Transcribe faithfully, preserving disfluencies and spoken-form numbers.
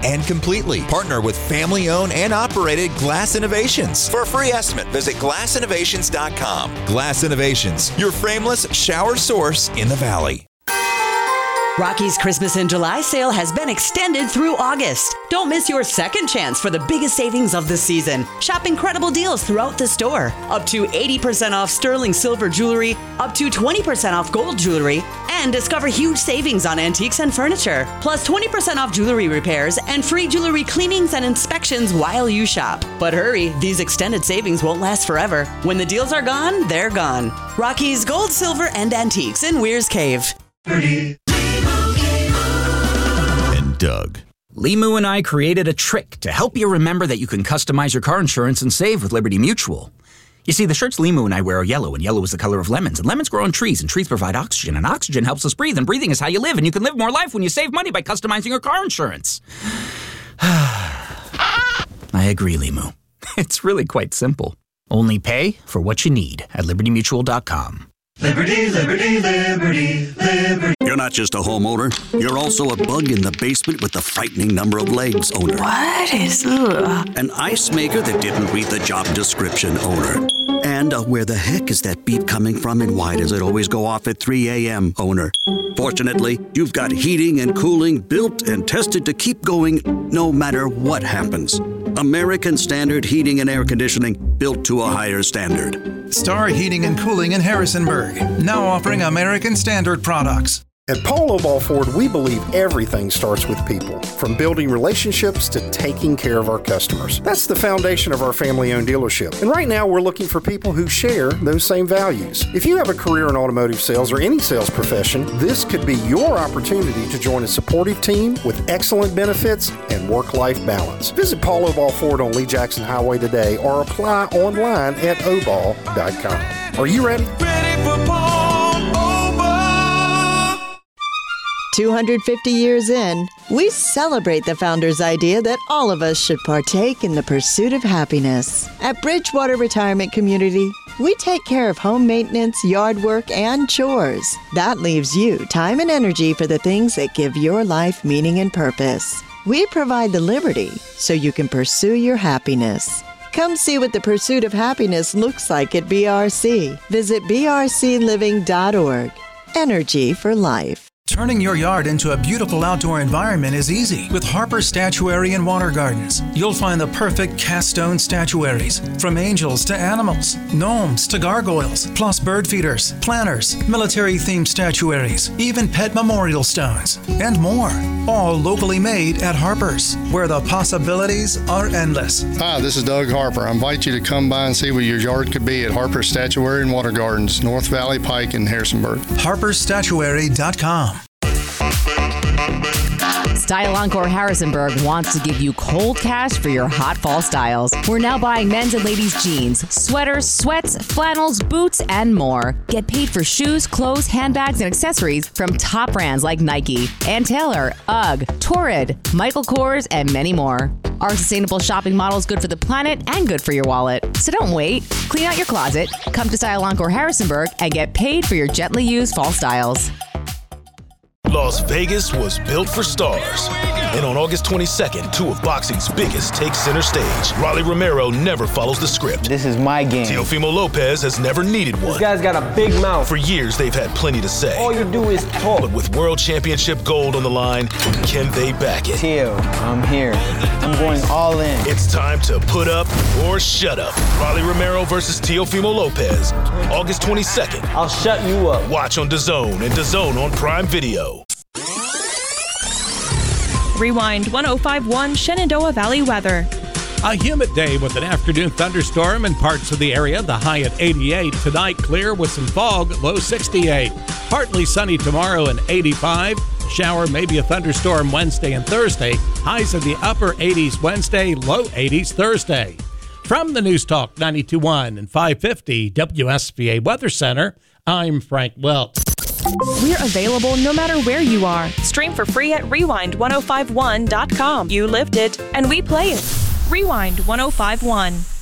and completely. Partner with family-owned and operated Glass Innovations. For a free estimate, visit glass innovations dot com. Glass Innovations, your frameless shower source in the Valley. Rocky's Christmas in July sale has been extended through August. Don't miss your second chance for the biggest savings of the season. Shop incredible deals throughout the store. Up to eighty percent off sterling silver jewelry, up to twenty percent off gold jewelry, and discover huge savings on antiques and furniture. Plus twenty percent off jewelry repairs and free jewelry cleanings and inspections while you shop. But hurry, these extended savings won't last forever. When the deals are gone, they're gone. Rocky's Gold, Silver, and Antiques in Weir's Cave. And Doug. Limu and I created a trick to help you remember that you can customize your car insurance and save with Liberty Mutual. You see, the shirts Limu and I wear are yellow, and yellow is the color of lemons. And lemons grow on trees, and trees provide oxygen, and oxygen helps us breathe, and breathing is how you live, and you can live more life when you save money by customizing your car insurance. I agree, Limu. It's really quite simple. Only pay for what you need at liberty mutual dot com. Liberty, liberty, liberty, liberty. You're not just a homeowner. You're also a bug in the basement with the frightening number of legs owner. What is ugh? An ice maker that didn't read the job description owner. And a where the heck is that beep coming from and why does it always go off at three a.m. owner. Fortunately, you've got heating and cooling built and tested to keep going no matter what happens. American Standard Heating and Air Conditioning, built to a higher standard. Star Heating and Cooling in Harrisonburg, now offering American Standard products. At Paul Obal Ford, we believe everything starts with people, from building relationships to taking care of our customers. That's the foundation of our family-owned dealership. And right now, we're looking for people who share those same values. If you have a career in automotive sales or any sales profession, this could be your opportunity to join a supportive team with excellent benefits and work-life balance. Visit Paul Obal Ford on Lee Jackson Highway today or apply online at obal dot com. Are you ready? Ready for Paul Obal. two hundred fifty years in, we celebrate the founder's idea that all of us should partake in the pursuit of happiness. At Bridgewater Retirement Community, we take care of home maintenance, yard work, and chores. That leaves you time and energy for the things that give your life meaning and purpose. We provide the liberty so you can pursue your happiness. Come see what the pursuit of happiness looks like at B R C. Visit b r c living dot org. Energy for life. Turning your yard into a beautiful outdoor environment is easy with Harper Statuary and Water Gardens. You'll find the perfect cast stone statuaries, from angels to animals, gnomes to gargoyles, plus bird feeders, planters, military-themed statuaries, even pet memorial stones, and more. All locally made at Harper's, where the possibilities are endless. Hi, this is Doug Harper. I invite you to come by and see what your yard could be at Harper Statuary and Water Gardens, North Valley Pike in Harrisonburg. harpers statuary dot com. Style Encore Harrisonburg wants to give you cold cash for your hot fall styles. We're now buying men's and ladies' jeans, sweaters, sweats, flannels, boots, and more. Get paid for shoes, clothes, handbags, and accessories from top brands like Nike, Ann Taylor, UGG, Torrid, Michael Kors, and many more. Our sustainable shopping model is good for the planet and good for your wallet. So don't wait. Clean out your closet, come to Style Encore Harrisonburg, and get paid for your gently used fall styles. Las Vegas was built for stars. And on August twenty-second, two of boxing's biggest take center stage. Rolly Romero never follows the script. This is my game. Teofimo Lopez has never needed one. This guy's got a big mouth. For years, they've had plenty to say. All you do is talk. But with World Championship gold on the line, can they back it? Teo, I'm here. I'm going all in. It's time to put up or shut up. Rolly Romero versus Teofimo Lopez. August twenty-second. I'll shut you up. Watch on DAZN and DAZN on Prime Video. Rewind one oh five point one Shenandoah Valley weather. A humid day with an afternoon thunderstorm in parts of the area. The high at eighty-eight. Tonight, clear with some fog, low sixty-eight. Partly sunny tomorrow and eighty-five. A shower, maybe a thunderstorm Wednesday and Thursday. Highs in the upper eighties Wednesday, low eighties Thursday. From the News Talk ninety-two point one and five fifty W S B A Weather Center, I'm Frank Welch. We're available no matter where you are. Stream for free at rewind ten fifty-one dot com. You lived it, and we play it. Rewind ten fifty-one.